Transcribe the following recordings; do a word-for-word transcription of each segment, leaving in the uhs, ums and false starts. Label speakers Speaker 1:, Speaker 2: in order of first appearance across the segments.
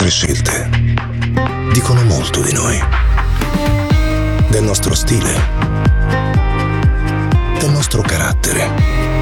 Speaker 1: nostre scelte dicono molto di noi, del nostro stile, del nostro carattere,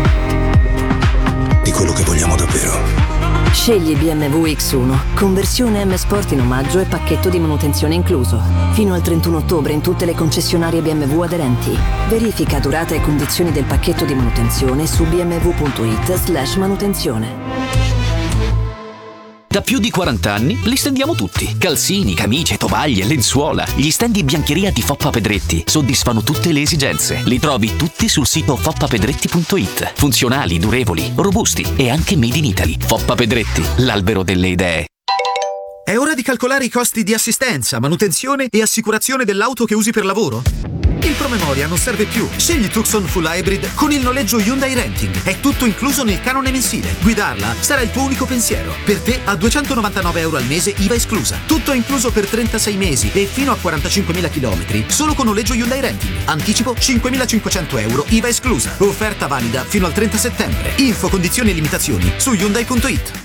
Speaker 1: di quello che vogliamo davvero.
Speaker 2: Scegli B M W X uno, conversione M Sport in omaggio e pacchetto di manutenzione incluso. Fino al trentuno ottobre in tutte le concessionarie B M W aderenti. Verifica durata e condizioni del pacchetto di manutenzione su bmw.it slash manutenzione.
Speaker 3: Da più di quaranta anni li stendiamo tutti. Calzini, camicie, tovaglie, lenzuola. Gli stendi biancheria di Foppa Pedretti soddisfano tutte le esigenze. Li trovi tutti sul sito foppa pedretti punto it. Funzionali, durevoli, robusti e anche made in Italy. Foppa Pedretti, l'albero delle idee.
Speaker 4: È ora di calcolare i costi di assistenza, manutenzione e assicurazione dell'auto che usi per lavoro? Il promemoria non serve più. Scegli Tucson Full Hybrid con il noleggio Hyundai Renting. È tutto incluso nel canone mensile. Guidarla sarà il tuo unico pensiero. Per te a duecentonovantanove euro al mese I V A esclusa. Tutto incluso per trentasei mesi e fino a quarantacinquemila chilometri. Solo con noleggio Hyundai Renting. Anticipo cinquemilacinquecento euro I V A esclusa. Offerta valida fino al trenta settembre. Info, condizioni e limitazioni su hyundai punto it.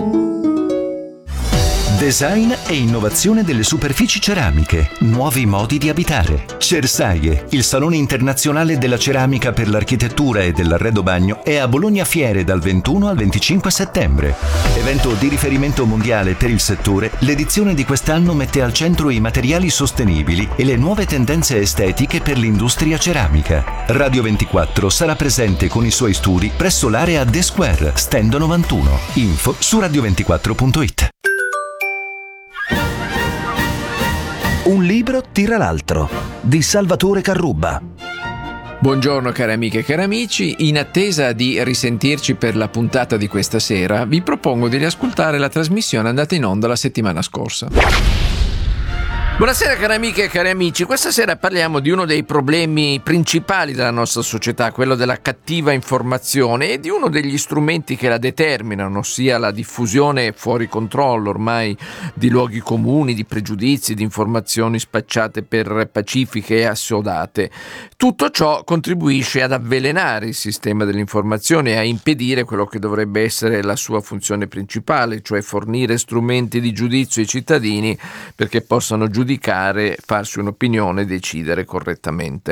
Speaker 5: Design e innovazione delle superfici ceramiche, nuovi modi di abitare. Cersaie, il salone internazionale della ceramica per l'architettura e dell'arredo bagno, è a Bologna Fiere dal ventuno al venticinque settembre. Evento di riferimento mondiale per il settore, l'edizione di quest'anno mette al centro i materiali sostenibili e le nuove tendenze estetiche per l'industria ceramica. Radio ventiquattro sarà presente con i suoi studi presso l'area The Square, stand novantuno. Info su radio ventiquattro punto it.
Speaker 6: Un libro tira l'altro, di Salvatore Carrubba.
Speaker 7: Buongiorno cari amiche e cari amici, in attesa di risentirci per la puntata di questa sera, vi propongo di riascoltare la trasmissione andata in onda la settimana scorsa. Buonasera cari amiche e cari amici, questa sera parliamo di uno dei problemi principali della nostra società, quello della cattiva informazione, e di uno degli strumenti che la determinano, ossia la diffusione fuori controllo ormai di luoghi comuni, di pregiudizi, di informazioni spacciate per pacifiche e assodate. Tutto ciò contribuisce ad avvelenare il sistema dell'informazione e a impedire quello che dovrebbe essere la sua funzione principale, cioè fornire strumenti di giudizio ai cittadini perché possano giudicare, farsi un'opinione e decidere correttamente.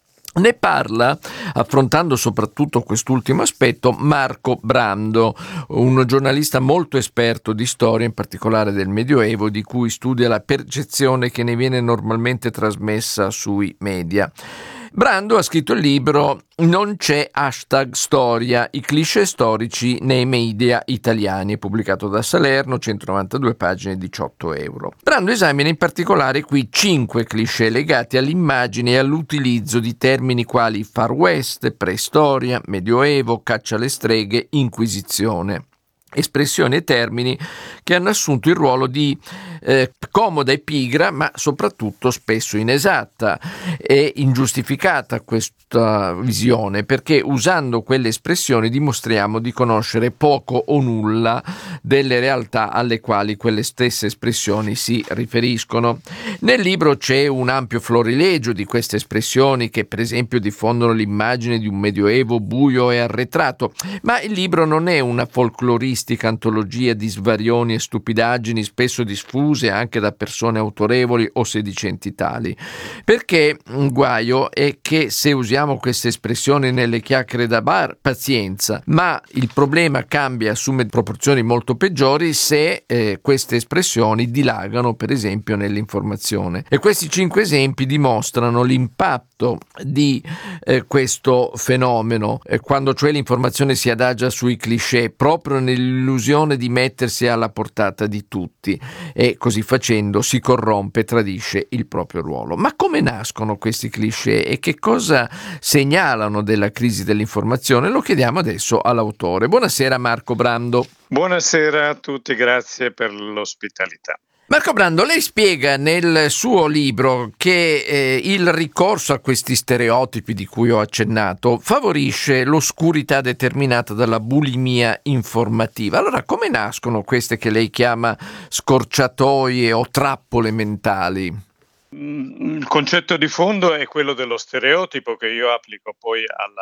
Speaker 7: Ne parla, affrontando soprattutto quest'ultimo aspetto, Marco Brando, un giornalista molto esperto di storia, in particolare del Medioevo, di cui studia la percezione che ne viene normalmente trasmessa sui media. Brando ha scritto il libro Non c'è hashtag storia, i cliché storici nei media italiani, pubblicato da Salerno, centonovantadue pagine, diciotto euro. Brando esamina in particolare qui cinque cliché legati all'immagine e all'utilizzo di termini quali Far West, preistoria, Medioevo, caccia alle streghe, Inquisizione. Espressioni e termini che hanno assunto il ruolo di eh, comoda e pigra, ma soprattutto spesso inesatta e ingiustificata questa visione, perché usando quelle espressioni dimostriamo di conoscere poco o nulla delle realtà alle quali quelle stesse espressioni si riferiscono. Nel libro c'è un ampio florilegio di queste espressioni che per esempio diffondono l'immagine di un medioevo buio e arretrato, ma il libro non è una folcloristica antologia di svarioni e stupidaggini spesso diffuse anche da persone autorevoli o sedicenti tali, perché un guaio è che se usiamo queste espressioni nelle chiacchiere da bar, pazienza, ma il problema cambia e assume proporzioni molto peggiori se eh, queste espressioni dilagano per esempio nell'informazione, e questi cinque esempi dimostrano l'impatto di eh, questo fenomeno, eh, quando cioè l'informazione si adagia sui cliché proprio nell'illusione di mettersi alla portata di tutti, e così facendo si corrompe e tradisce il proprio ruolo. Ma come nascono questi cliché e che cosa segnalano della crisi dell'informazione? Lo chiediamo adesso all'autore. Buonasera Marco Brando.
Speaker 8: Buonasera a tutti, grazie per l'ospitalità.
Speaker 7: Marco Brando, lei spiega nel suo libro che eh, il ricorso a questi stereotipi di cui ho accennato favorisce l'oscurità determinata dalla bulimia informativa. Allora, come nascono queste che lei chiama scorciatoie o trappole mentali?
Speaker 8: Il concetto di fondo è quello dello stereotipo che io applico poi alla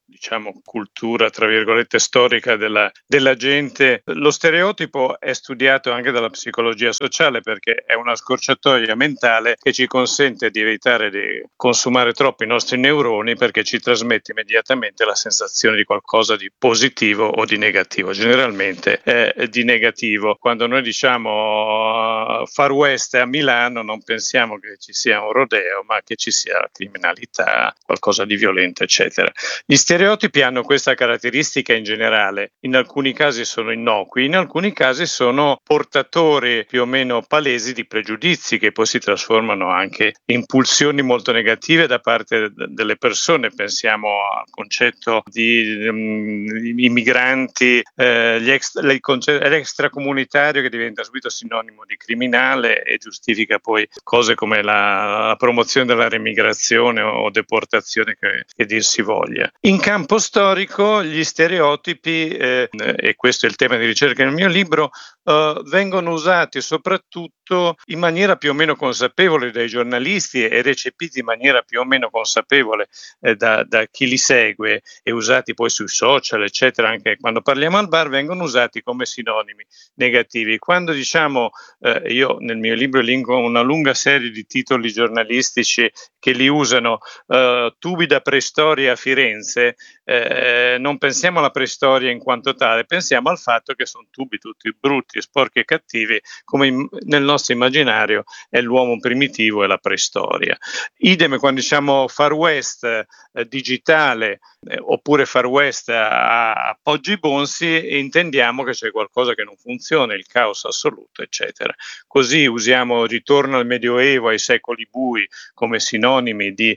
Speaker 8: diciamo, cultura, tra virgolette, storica della, della gente. Lo stereotipo è studiato anche dalla psicologia sociale perché è una scorciatoia mentale che ci consente di evitare di consumare troppo i nostri neuroni perché ci trasmette immediatamente la sensazione di qualcosa di positivo o di negativo, generalmente è di negativo. Quando noi diciamo uh, Far West a Milano non pensiamo che ci sia un rodeo, ma che ci sia criminalità, qualcosa di violento, eccetera. Gli stereotipi hanno questa caratteristica in generale, in alcuni casi sono innocui, in alcuni casi sono portatori più o meno palesi di pregiudizi che poi si trasformano anche in pulsioni molto negative da parte delle persone. Pensiamo al concetto di um, immigranti, eh, gli extra, l'extracomunitario che diventa subito sinonimo di criminale e giustifica poi cose come la, la promozione della remigrazione o deportazione che, che dir si voglia. In campo storico gli stereotipi, eh, e questo è il tema di ricerca nel mio libro, eh, vengono usati soprattutto in maniera più o meno consapevole dai giornalisti e recepiti in maniera più o meno consapevole eh, da, da chi li segue e usati poi sui social, eccetera. Anche quando parliamo al bar vengono usati come sinonimi negativi. Quando diciamo, eh, io nel mio libro elenco una lunga serie di titoli giornalistici che li usano, eh, tubi da preistoria a Firenze, eh, non pensiamo alla preistoria in quanto tale, pensiamo al fatto che sono tubi tutti brutti, sporchi e cattivi, come in, nel nostro immaginario è l'uomo primitivo e la preistoria. Idem quando diciamo Far West eh, digitale eh, oppure Far West a, a Poggi Bonsi, intendiamo che c'è qualcosa che non funziona, il caos assoluto, eccetera. Così usiamo ritorno al Medioevo, ai secoli bui, come sinonimi di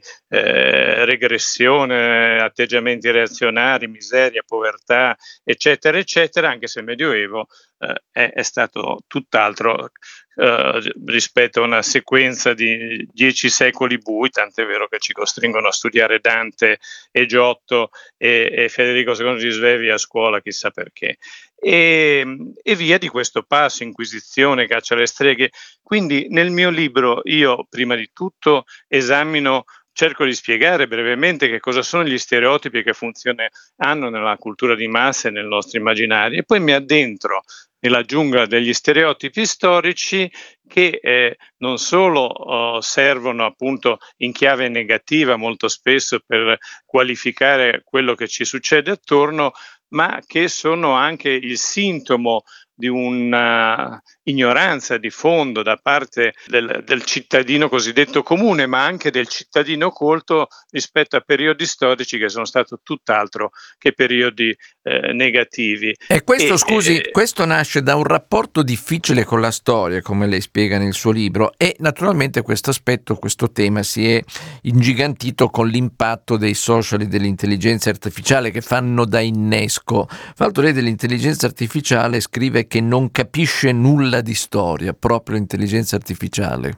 Speaker 8: eh, regressione, atteggiamenti reazionari, miseria, povertà, eccetera, eccetera, anche se il Medioevo eh, è, è stato tutt'altro eh, rispetto a una sequenza di dieci secoli bui, tant'è vero che ci costringono a studiare Dante e Giotto e, e Federico secondo di Svevia a scuola, chissà perché. E, e via di questo passo, Inquisizione, caccia alle streghe. Quindi nel mio libro io prima di tutto esamino, cerco di spiegare brevemente che cosa sono gli stereotipi che funzione hanno nella cultura di massa e nel nostro immaginario e poi mi addentro nella giungla degli stereotipi storici che eh, non solo oh, servono appunto in chiave negativa molto spesso per qualificare quello che ci succede attorno, ma che sono anche il sintomo di una ignoranza di fondo da parte del, del cittadino cosiddetto comune, ma anche del cittadino colto rispetto a periodi storici che sono stati tutt'altro che periodi eh, negativi.
Speaker 7: E questo,
Speaker 8: e,
Speaker 7: scusi,
Speaker 8: eh,
Speaker 7: questo nasce da un rapporto difficile con la storia, come lei spiega nel suo libro, e naturalmente questo aspetto, questo tema si è ingigantito con l'impatto dei social e dell'intelligenza artificiale che fanno da innesco. Fra l'altro lei dell'intelligenza artificiale scrive che non capisce nulla di storia, proprio l'intelligenza artificiale.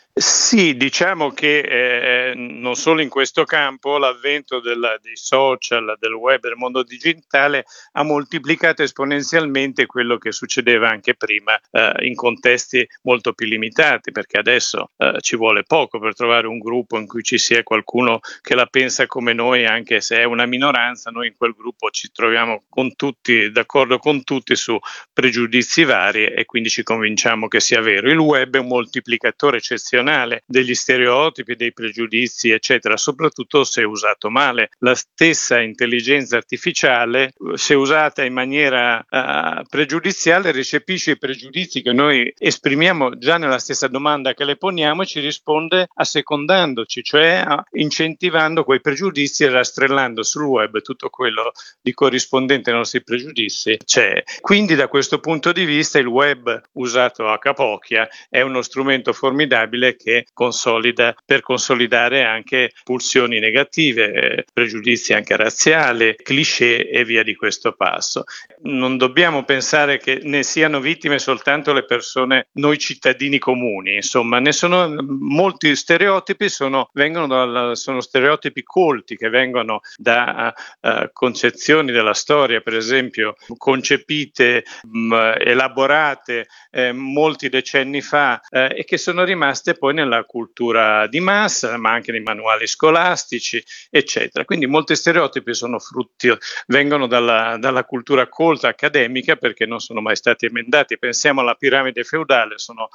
Speaker 8: Sì, diciamo che eh, non solo in questo campo l'avvento della, dei social, del web, del mondo digitale ha moltiplicato esponenzialmente quello che succedeva anche prima eh, in contesti molto più limitati, perché adesso eh, ci vuole poco per trovare un gruppo in cui ci sia qualcuno che la pensa come noi, anche se è una minoranza, noi in quel gruppo ci troviamo con tutti, d'accordo con tutti su pregiudizi vari e quindi ci convinciamo che sia vero. Il web è un moltiplicatore eccezionale degli stereotipi, dei pregiudizi, eccetera, soprattutto se usato male. La stessa intelligenza artificiale, se usata in maniera uh, pregiudiziale, recepisce i pregiudizi che noi esprimiamo già nella stessa domanda che le poniamo e ci risponde assecondandoci, cioè uh, incentivando quei pregiudizi e rastrellando sul web tutto quello di corrispondente ai nostri pregiudizi c'è. Quindi da questo punto di vista il web usato a capocchia è uno strumento formidabile che consolida per consolidare anche pulsioni negative, pregiudizi anche razziali, cliché e via di questo passo. Non dobbiamo pensare che ne siano vittime soltanto le persone, noi cittadini comuni, insomma, ne sono molti stereotipi, sono, vengono dal, sono stereotipi colti che vengono da uh, concezioni della storia, per esempio, concepite, mh, elaborate eh, molti decenni fa eh, e che sono rimaste poi poi nella cultura di massa, ma anche nei manuali scolastici, eccetera. Quindi molti stereotipi sono frutti, vengono dalla, dalla cultura colta accademica, perché non sono mai stati emendati. Pensiamo alla piramide feudale, sono